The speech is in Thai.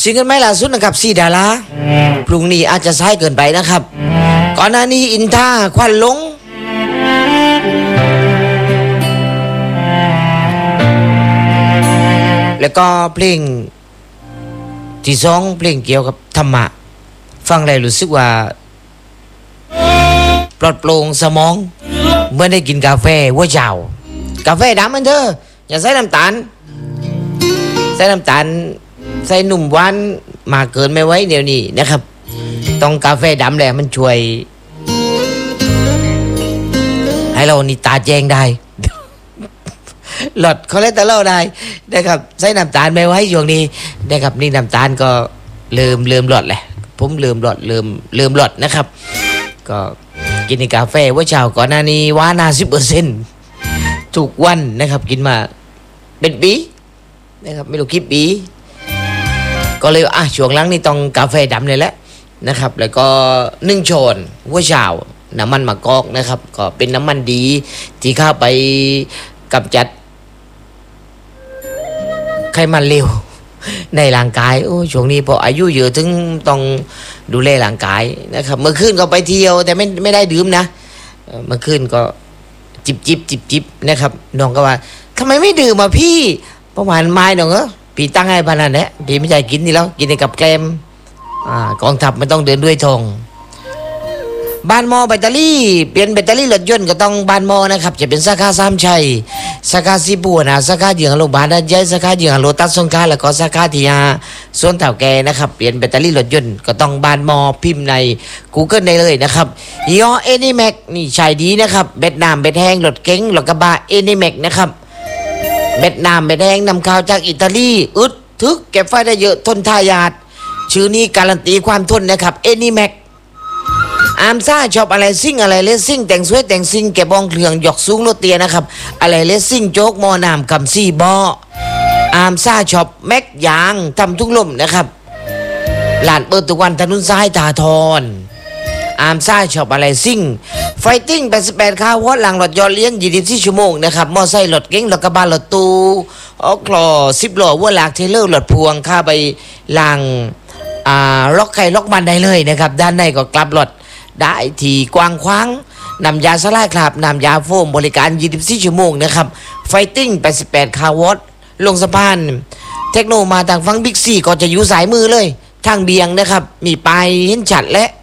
ซิงเกิลใหม่ล่าสุดนะครับซีดาราพรุ่งนี้อาจจะสายเกินไปนะครับก่อนหน้านี้อินท่าควันหลงแล้วก็เพลงที่สองเพลงเกี่ยวกับธรรมะฟังแล้วรู้สึกว่าปลอดโปร่งสมองเมื่อได้กินกาแฟหัวเจ้ากาแฟดำมันเถอะอย่าใส่น้ำตาลใส่หนุ่มหวานมาเกินไม่ไหวเดี๋ยวนี้นะครับต้องกาแฟดำแหละมันช่วยให้เรานี่ตาแจ้งได้หลอดคอเลสเตอรอลได้นะครับใส่น้ำตาลไม่ไหวช่วงนี้นะครับนี่น้ำตาลก็เริ่มหลอดแหละผมเริ่มหลอดนะครับก็กินกาแฟว่าเช้าก่อนหน้านี้หวาน50%ทุกวันนะครับกินมาเป็นปีนะครับไม่รู้กี่ปีก็เลยช่วงหลังนี่ต้องกาแฟดำเลยแหละนะครับแล้วก็1 ช้อนหัวเช้าน้ำมันมะกอกนะครับก็เป็นน้ำมันดีที่เข้าไปกำจัดไขมันเลวในร่างกายโอ้ช่วงนี้พออายุเยอะถึงต้องดูแลร่างกายนะครับเมื่อคืนก็ไปเที่ยวแต่ไม่ได้ดื่มนะเมื่อคืนก็จิบนะครับน้องก็ว่าทำไมไม่ดื่มมาพี่ประมาณไม้น้องพี่ตั้งให้พนันเนี่ยพี่ไม่ใช่กินนี่แล้วกินกับแกมกองทัพมันต้องเดินด้วยธงบ้านมอแบตเตอรี่เปลี่ยนแบตเตอรี่รถยนต์ก็ต้องบ้านมอนะครับจะเป็นสาขาสามชัยสาขาสีบัวนะสาขาเยืองโรงพยาบาลด้านใหญ่สาขาเยืองโลตัสสงขลาแล้วก็สาขาที่สวนเต่าแก่นะครับเปลี่ยนแบตเตอรี่รถยนต์ก็ต้องบ้านมอพิมพ์ใน Google ได้เลยนะครับยี่ห้อเอนิแม็กนี่ใช้ดีนะครับแบตน้ำแบตแห้งรถเก๋งรถกระบะเอนิแม็กนะครับแบตน้ำแบตแห้งนำเข้าจากอิตาลีอึดทึกเก็บไฟได้เยอะทนทายาทชื่อนี้การันตีความทนนะครับเอนิแม็กอามซ่าชอบอะไรซิ่งอะไรเลสซิ่งแต่งสวยแต่งซิ่งแกบองเครื่องหยอกสูงรถเตียนะครับอะไรเลสซิ่งโจ๊กมอนามคำซี่บออามซ่าชอบแม็กยางทำทุกลมนะครับลานเปิดทุกวันถนนซ้ายตาทอนอามซ่าชอบอะไรซิ่งไฟติ้ง88ข้าววัดหลังรถยอดเลี้ยง24 ชั่วโมงนะครับมอไซค์รถเก๋งรถกระบะรถตู้คลอ10 ล้อวัวหลากเทเลอร์รถพวงข้าไปหลังล็อกไข่ล็อกมันได้เลยนะครับด้านในก็กลับรถได้ที่กว้างขวางนำยาสลายคราบนำยาโฟมบริการ24 ชั่วโมงนะครับไฟติ้ง88คาร์วอตลงสะพานเทคโนมาทางฝั่งบิ๊กซีก็จะอยู่สายมือเลยทางเบียงนะครับมีปลายเห็นชัดและ